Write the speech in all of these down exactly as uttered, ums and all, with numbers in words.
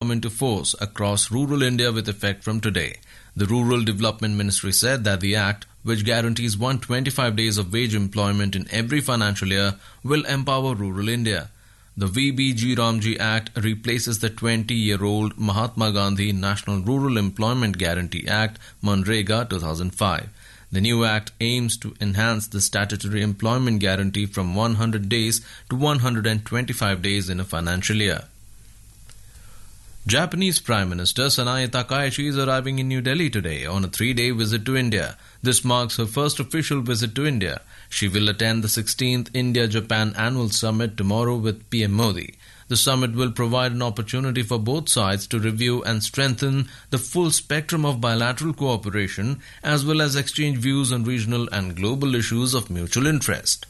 come into force across rural India with effect from today. The Rural Development Ministry said that the Act, which guarantees one hundred twenty-five days of wage employment in every financial year, will empower rural India. The V B G Ramji Act replaces the twenty-year-old Mahatma Gandhi National Rural Employment Guarantee Act, Manrega two thousand five. The new act aims to enhance the statutory employment guarantee from one hundred days to one hundred twenty-five days in a financial year. Japanese Prime Minister Sanae Takaichi is arriving in New Delhi today on a three-day visit to India. This marks her first official visit to India. She will attend the sixteenth India-Japan Annual Summit tomorrow with P M Modi. The summit will provide an opportunity for both sides to review and strengthen the full spectrum of bilateral cooperation as well as exchange views on regional and global issues of mutual interest.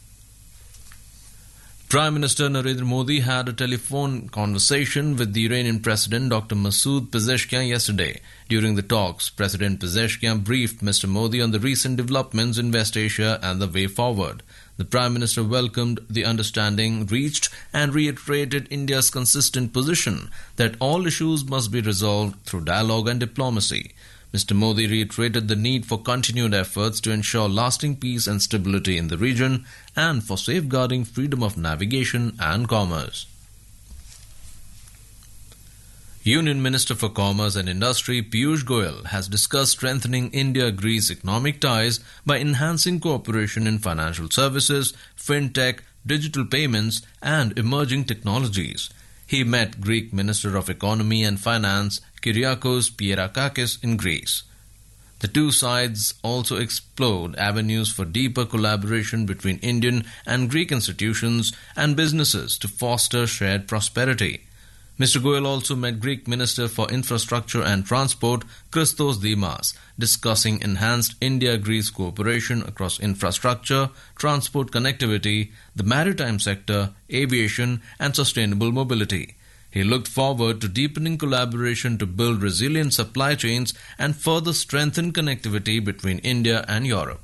Prime Minister Narendra Modi had a telephone conversation with the Iranian President Doctor Masoud Pezeshkian yesterday. During the talks, President Pezeshkian briefed Mister Modi on the recent developments in West Asia and the way forward. The Prime Minister welcomed the understanding reached and reiterated India's consistent position that all issues must be resolved through dialogue and diplomacy. Mister Modi reiterated the need for continued efforts to ensure lasting peace and stability in the region and for safeguarding freedom of navigation and commerce. Union Minister for Commerce and Industry Piyush Goyal has discussed strengthening India-Greece economic ties by enhancing cooperation in financial services, fintech, digital payments and emerging technologies. He met Greek Minister of Economy and Finance Kyriakos Pierakakis in Greece. The two sides also explored avenues for deeper collaboration between Indian and Greek institutions and businesses to foster shared prosperity. Mister Goyal also met Greek Minister for Infrastructure and Transport Christos Dimas, discussing enhanced India-Greece cooperation across infrastructure, transport connectivity, the maritime sector, aviation and sustainable mobility. He looked forward to deepening collaboration to build resilient supply chains and further strengthen connectivity between India and Europe.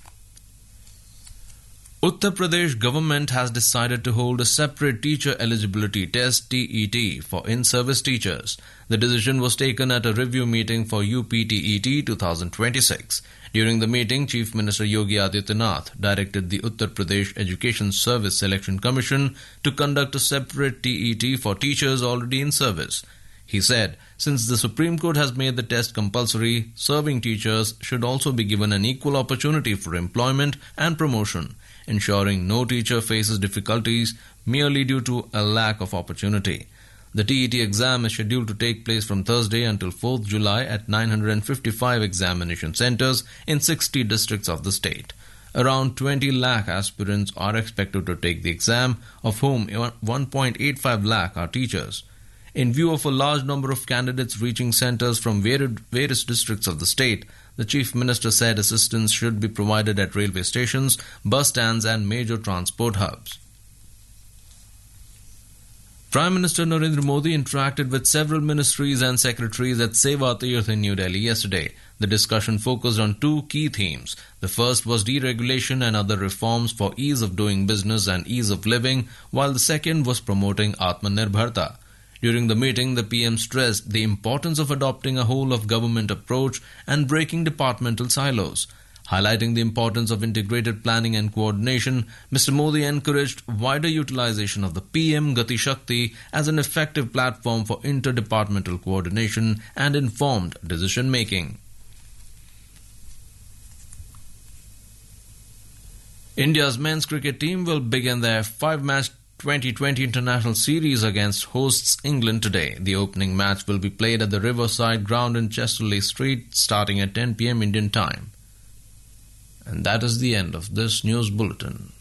Uttar Pradesh government has decided to hold a separate teacher eligibility test T E T for in-service teachers. The decision was taken at a review meeting for U P T E T twenty twenty-six. During the meeting, Chief Minister Yogi Adityanath directed the Uttar Pradesh Education Service Selection Commission to conduct a separate T E T for teachers already in service. He said, since the Supreme Court has made the test compulsory, serving teachers should also be given an equal opportunity for employment and promotion, ensuring no teacher faces difficulties merely due to a lack of opportunity. The T E T exam is scheduled to take place from Thursday until fourth of July at nine hundred fifty-five examination centres in sixty districts of the state. Around twenty lakh aspirants are expected to take the exam, of whom one point eight five lakh are teachers. In view of a large number of candidates reaching centres from various districts of the state, the Chief Minister said assistance should be provided at railway stations, bus stands and major transport hubs. Prime Minister Narendra Modi interacted with several ministries and secretaries at Seva Tirth in New Delhi yesterday. The discussion focused on two key themes. The first was deregulation and other reforms for ease of doing business and ease of living, while the second was promoting Atmanirbharta. During the meeting, the P M stressed the importance of adopting a whole-of-government approach and breaking departmental silos. Highlighting the importance of integrated planning and coordination, Mister Modi encouraged wider utilization of the P M Gati Shakti as an effective platform for interdepartmental coordination and informed decision-making. India's men's cricket team will begin their five-match twenty twenty International Series against hosts England today. The opening match will be played at the Riverside Ground in Chesterley Street starting at ten p m Indian time. And that is the end of this news bulletin.